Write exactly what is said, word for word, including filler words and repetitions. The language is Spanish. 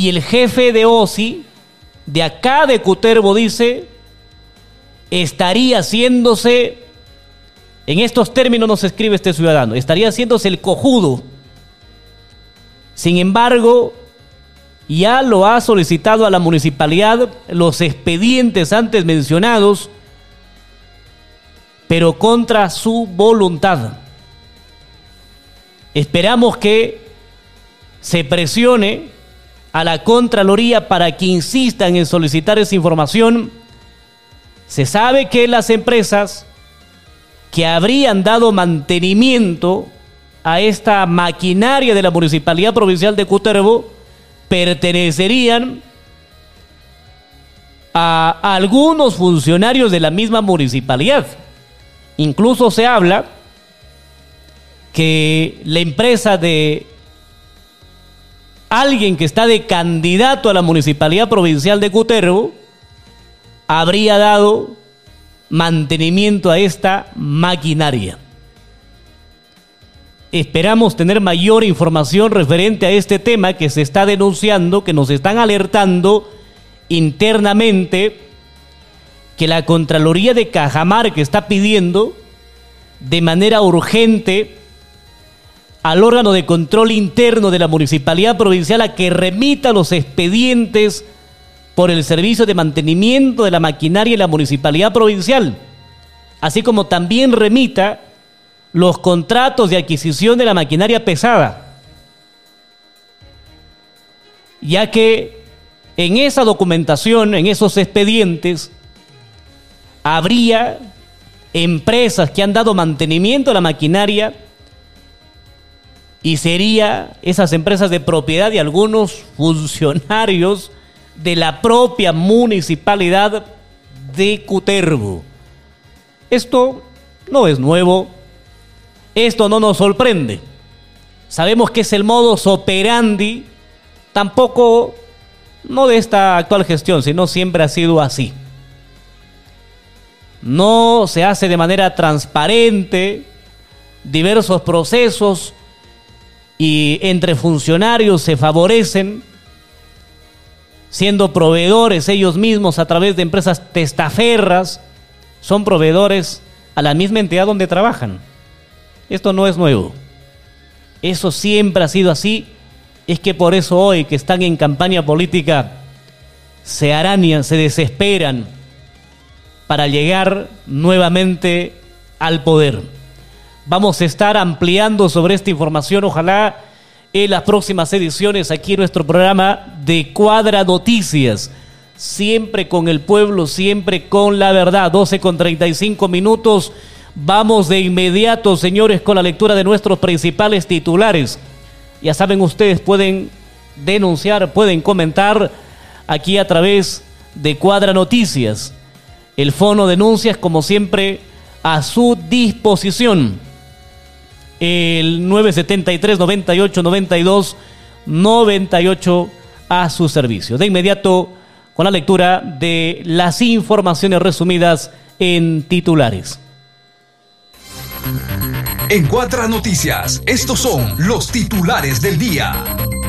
Y el jefe de O S I, de acá de Cutervo, dice, estaría haciéndose, en estos términos nos escribe este ciudadano, estaría haciéndose el cojudo. Sin embargo, ya lo ha solicitado a la municipalidad los expedientes antes mencionados, pero contra su voluntad. Esperamos que se presione a la Contraloría para que insistan en solicitar esa información. Se sabe que las empresas que habrían dado mantenimiento a esta maquinaria de la Municipalidad Provincial de Cutervo pertenecerían a algunos funcionarios de la misma municipalidad. Incluso se habla que la empresa de alguien que está de candidato a la Municipalidad Provincial de Cutervo habría dado mantenimiento a esta maquinaria. Esperamos tener mayor información referente a este tema que se está denunciando, que nos están alertando internamente, que la Contraloría de Cajamarca está pidiendo de manera urgente al órgano de control interno de la Municipalidad Provincial a que remita los expedientes por el servicio de mantenimiento de la maquinaria en la Municipalidad Provincial, así como también remita los contratos de adquisición de la maquinaria pesada, ya que en esa documentación, en esos expedientes, habría empresas que han dado mantenimiento a la maquinaria y sería esas empresas de propiedad de algunos funcionarios de la propia municipalidad de Cutervo. Esto no es nuevo, esto no nos sorprende. Sabemos que es el modus operandi, tampoco no de esta actual gestión, sino siempre ha sido así. No se hace de manera transparente diversos procesos y entre funcionarios se favorecen, siendo proveedores ellos mismos a través de empresas testaferras, son proveedores a la misma entidad donde trabajan. Esto no es nuevo. Eso siempre ha sido así. Es que por eso hoy que están en campaña política se arañan, se desesperan para llegar nuevamente al poder. Vamos a estar ampliando sobre esta información, ojalá en las próximas ediciones aquí en nuestro programa de Cuadra Noticias, siempre con el pueblo, siempre con la verdad. Doce con treinta y cinco minutos, vamos de inmediato, señores, con la lectura de nuestros principales titulares. Ya saben, ustedes pueden denunciar, pueden comentar aquí a través de Cuadra Noticias. El fono denuncias, como siempre, a su disposición. El nueve setenta y tres, noventa y ocho, noventa y dos, noventa y ocho a su servicio. De inmediato con la lectura de las informaciones resumidas en titulares. En Cuadra Noticias, estos son los titulares del día.